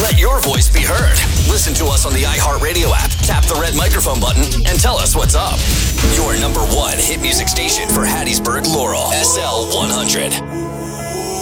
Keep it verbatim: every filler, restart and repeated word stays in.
Let your voice be heard. Listen to us on the iHeartRadio app. Tap the red microphone button and tell us what's up. Your number one hit music station for Hattiesburg, Laurel. S L one hundred.